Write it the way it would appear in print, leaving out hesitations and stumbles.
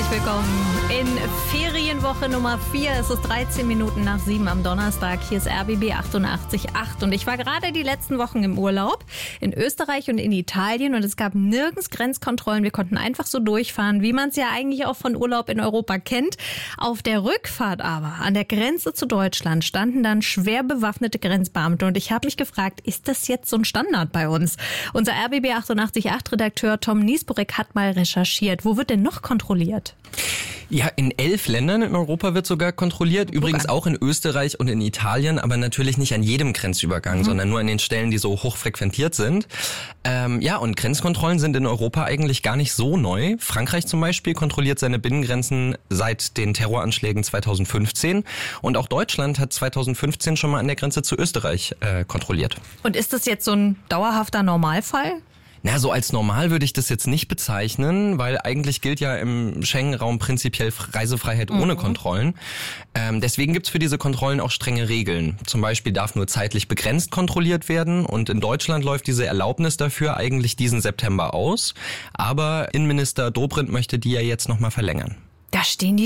willkommen in Ferienwoche Nummer 4. Es ist 13 Minuten nach 7 am Donnerstag. Hier ist RBB 88.8 und ich war gerade die letzten Wochen im Urlaub in Österreich und in Italien und es gab nirgends Grenzkontrollen. Wir konnten einfach so durchfahren, wie man es ja eigentlich auch von Urlaub in Europa kennt. Auf der Rückfahrt aber an der Grenze zu Deutschland standen dann schwer bewaffnete Grenzbeamte und ich habe mich gefragt, ist das jetzt so ein Standard bei uns? Unser RBB 88.8 Redakteur Tom Niesburek hat mal recherchiert. Wo wird denn noch kontrolliert? Ja, in 11 Ländern in Europa wird sogar kontrolliert. Übrigens auch in Österreich und in Italien, aber natürlich nicht an jedem Grenzübergang, sondern nur an den Stellen, die so hoch frequentiert sind. Und Grenzkontrollen sind in Europa eigentlich gar nicht so neu. Frankreich zum Beispiel kontrolliert seine Binnengrenzen seit den Terroranschlägen 2015. Und auch Deutschland hat 2015 schon mal an der Grenze zu Österreich kontrolliert. Und ist das jetzt so ein dauerhafter Normalfall? Na, so als normal würde ich das jetzt nicht bezeichnen, weil eigentlich gilt ja im Schengen-Raum prinzipiell Reisefreiheit ohne Kontrollen. Deswegen gibt's für diese Kontrollen auch strenge Regeln. Zum Beispiel darf nur zeitlich begrenzt kontrolliert werden und in Deutschland läuft diese Erlaubnis dafür eigentlich diesen September aus. Aber Innenminister Dobrindt möchte die ja jetzt nochmal verlängern. Da stehen die